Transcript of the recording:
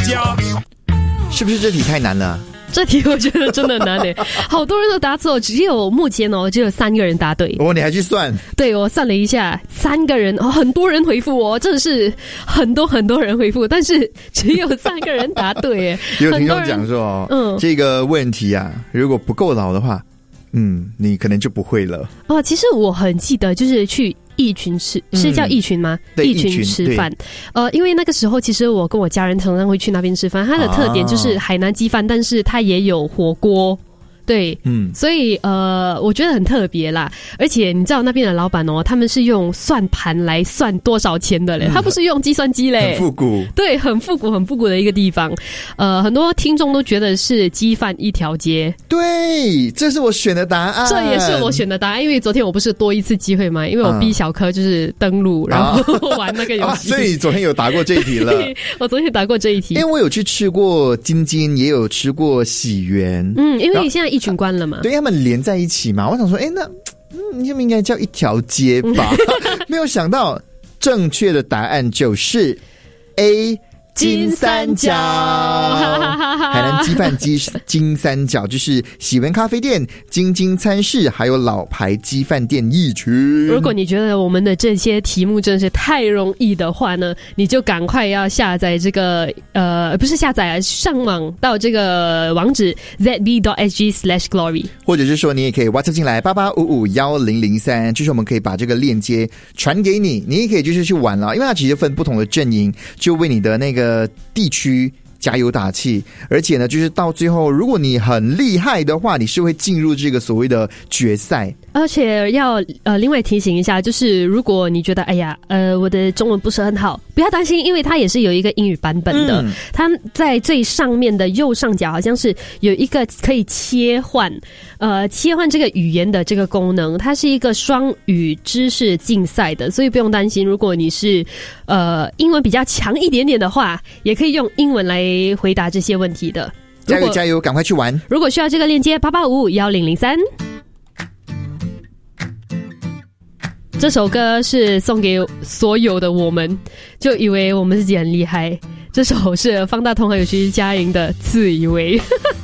家。 是不是这题太难了？ 这题我觉得真的难嘞，好多人都答错，目前只有3个人答对。 你还去算？ 对，我算了一下，3个人很多人回复真的是很多人回复，但是只有3个人答对耶。 有听众讲说这个问题啊，如果不够老的话，你可能就不会了。 其实我很记得，就是去一群吃，是叫一群吗？一群吃饭。因为那个时候其实我跟我家人常常会去那边吃饭，它的特点就是海南鸡饭，但是它也有火锅。对，所以我觉得很特别啦。而且你知道那边的老板他们是用算盘来算多少钱的嘞，他不是用计算机嘞， 很复古。 对，很复古的一个地方。很多听众都觉得是鸡饭一条街。 对，这是我选的答案。 这也是我选的答案，因为昨天我不是多一次机会嘛，因为我逼小柯就是登录，然后玩那个游戏。 所以你昨天有答过这一题了？ 对，我昨天答过这一题。 因为我有去吃过金金，也有吃过喜源。 因为现在一群关了嘛， 对，他们连在一起嘛。我想说，那你应该叫一条街吧？没有想到正确的答案就是 A。金三角，海南鸡饭金三角就是喜文咖啡店、金金餐室，还有老牌鸡饭店一群。 如果你觉得我们的这些题目真的是太容易的话呢，你就赶快要下载这个不是下载啊，上网到这个网址 zb.sg/glory， 或者是说你也可以 WhatsApp 进来88551003，就是我们可以把这个链接传给你，你也可以就是去玩了，因为它其实分不同的阵营，就为你的那个地区加油打气，而且呢，就是到最后，如果你很厉害的话，你是会进入这个所谓的决赛。 而且要另外提醒一下，就是如果你觉得我的中文不是很好，不要担心，因为它也是有一个英语版本的。它在最上面的右上角好像是有一个可以切换这个语言的这个功能，它是一个双语知识竞赛的，所以不用担心。如果你是英文比较强一点点的话，也可以用英文来回答这些问题的。 加油，赶快去玩！ 如果需要这个链接，88551003。这首歌是送给所有的我们，就以为我们自己很厉害。这首是方大同还有徐佳莹的《自以为》。